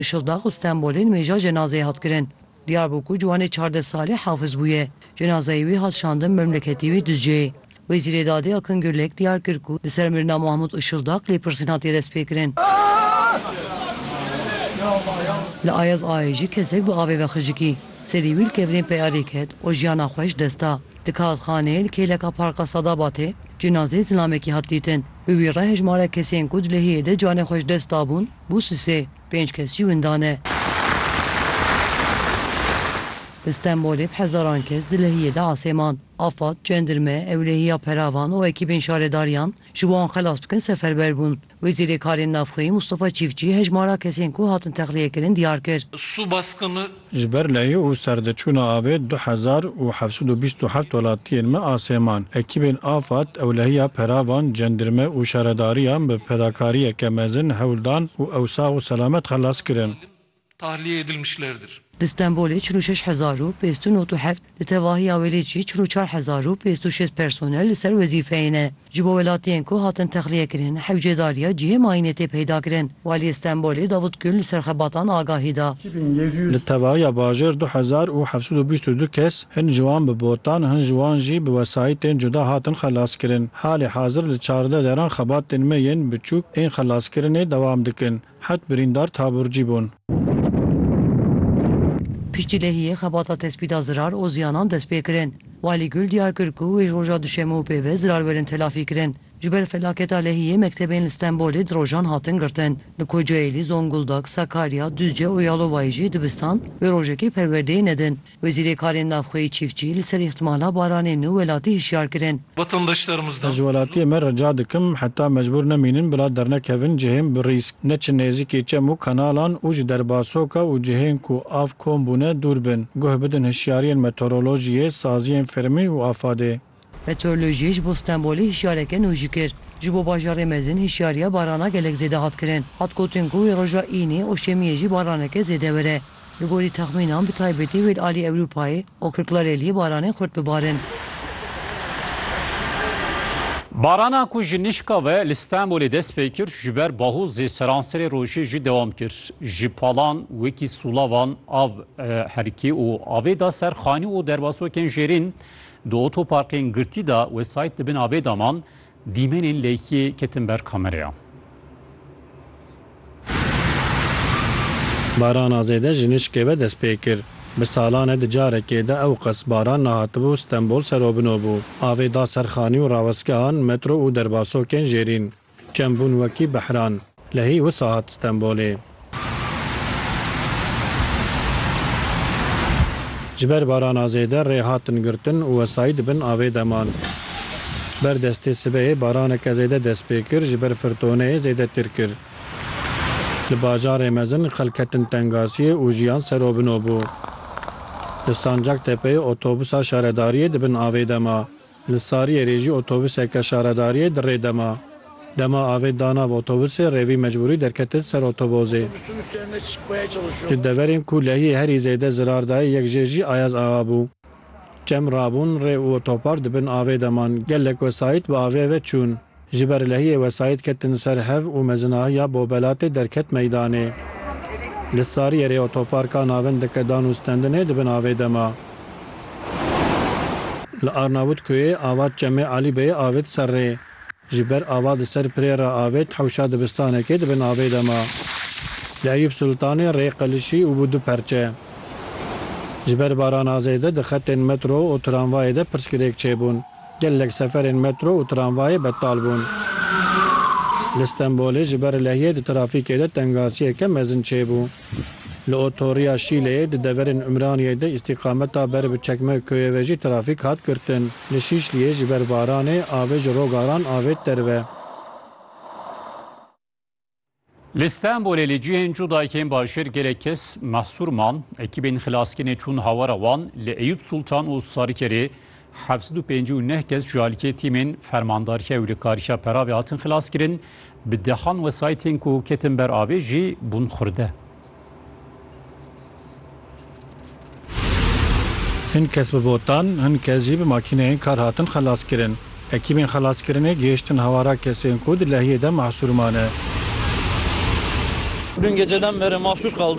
Işıldaq İstanbul'in meja cenazeye hat kirin. Diyarbakır ciwanê 14 salî Hafız bûye. Cenazeyê wî hat şandin memleketî wê Düzceyê. Wezîrê Dadê Akın Gürlek diyar kir ku li ser mirina Mahmud Işıldaq lêpirsîn hatiye dest pê kirin. Li Ayaz Ayê jî kesek bi avê ve xicikî. Serî wî li kevirên peyarê ket û jiyana xweş desta. Di kağıtxaneyê li kêleka Parka Sadabatê cenazê zilamekî hat dîtin. Bi wî re hejmara kesên ku di lehiyê de canê xweş dest dabûn bû sisê. 5 kes jî windan e. İstanbulê hezaran kes di lehiyê de asêman. Afad, cendirme, ewlehiya peravan û ekîbên şaredariyan ji wan xelas bikin seferber bûn. Wezîrê Karên Navxweyî Mustafa Çîfçî hejmara kesên ku hatin texliyekirin diyar kir. Su baskını ji ber lehî û serdeçûna avê 2727 welatiyên me asêman. Ekîbên Afad, ewlehiya peravan, cendirme û şaredariyan bi fedakariyeke mezin hewldan û ewsa û selamet xelas kirin. tahliye edilmişlerdir. İstanbulê 46,597 li tevahiya welêt jî 44,506 personel li ser wezîfeyê ne. Ji bo welatiyên ku hatin texliyekirin hewcedariya cihê mayînetê peyda kirin. Walî İstanbulê Davut Gül li ser xebatan agahî da. Li tevahiya bajêr 2722 kes hin ji wan bi botan hin ji wan jî bi wesayîtên cuda hatin xelas kirin. Halê hazir li 14 deran xebatên me yên biçûk ên xelaskirinê dewam dikin. Het birîndar taburcî bûn. Piştî lehiyê xebata tespîta zirar û ziyanan dest pê kirin. Walî Gül diyar kir ku wê roja duşemê û pêve zirarwerên telafî kirin. Ji ber felaketa lehiyê mektebên li Stenbolê di rojan hatin girtin. Li Kocaelî, Zonguldak, Sakarya, Düzce û Yalovayê jî dibistan wê rojekê perwerdeyê nedin. Wezîrê Karên Navxweyî Çîfçî li ser îhtimala baranên nû welatî hişyar kirin. Vatandaşlarımızdan Ji welatiyê me rica dikim heta mecbûr nemînin bila dernekevin cihên bi rîsk. Ne çi nêzîkî çem û kanalan û ji derbasoka û cihên ku av kom bûne dûr bin. Guh bidin hişyariyên meteorolojiyê, saziyên fermî û afadê. Meteorolojiyê ji bo Stenbolê hişyareke nû jî kir. Ji bo bajarê mezin hişyariya barana gelek zêde hat kirin. Hat gotin ku wê roja înê û şemiyê jî baraneke zêde were. Li gorî texmînan bi taybetî wê li alî Ewropayê û Kırklareli'ye baranên xurt bibarin. Barana ku ji nişka ve li Stenbolê dest pê kir ji ber bahûzê seranserê rojê jî dewam kir. Ji palan wekî Sulavan av herkî û avê da ser xanî û derbasokên jêrîn di otoparkên girtî da wesayît dibin avê daman dîmenên lêkiyê ketin ber kameraya. Barana zêde ji nişkê ve dest pê kir. Bi salanê di carekê de ew qes baran nehatibû Stenbol serobino bû. Avê da serxanî û rawestgehan metro û derbasokên jêrîn. Çembûn wekî Behran. Lehî wisa hat Stenbolê. Ji ber barana zêde rê hatin girtin û wesayî dibin avê deman. Ber destê sibehê baraneke zêde dest pê kir ji ber firtoneyê zêdetir kir. Li bajarê mezin xelketin tengasiyê û jiyan serobino bû. Li Sancaktepe'ye otobüsa şaredariyê dibin avê dema. Li Sariyerê jî otobüseke şaredariyê dirê dema. Dema avê dana otobüsê rêvî mecbûrî derketin ser otobozê. Ji deverên ku lehiyê herî zêde zirar daye yek jê jî Ayaz Ağa bû. Çem rabûn rê û otopar dibin avê deman. Gelek wesayît bi avê ve çûn. Ji ber lehiyê wesayît ketin ser hev û mezinahiya bobelatê derket meydanê. Li Sariyerê otoparka navên dikedan û stendinê dibin avê dema. Li Arnavutköyê ava Çemê Alîbeyê avêt ser rê. Ji ber ava di ser pirêra avêt hewşa dibistanekê dibin avê dema. Li Eyüp Sultanê rê qelişî û bû du perçe. Ji ber barana zêde di xetên metro û tramvayê de pirsgirêk çêbûn. Gelek seferên metro û tramvayê betal bûn. Li Stenbolê ji ber lehiyê di trafîkê de tengasiyeke mezin çêbû. Li otoriya Şîleyê di deverên Ümraniyê de îstîqameta ber bi Çekmeköyê ve jî trafîk hat girtin. Li Şîşliyê ji ber baranê avê ji rogaran avêt derve. Li Stenbolê li cihên cudayekên başêr gelek kes mehsûrman ekîbên xilaskirînê çûn hawara wan li Eyüp Sultan û Sarîkerê 759 kes ji alîkê tîmên fermandariya ewlekariya peravê hatin xilaskirin bi dehan wesayîtên ku ketin ber avê jî bûn xurde. Hin kes bi botan, hin kes jî bi makîneyên kar hatin xelaskirin. Ekîbên xelaskirinê gihîştin hawara kesên ku di lehiyê de mehsûrman e. Dün geceden beri mahsur kaldık.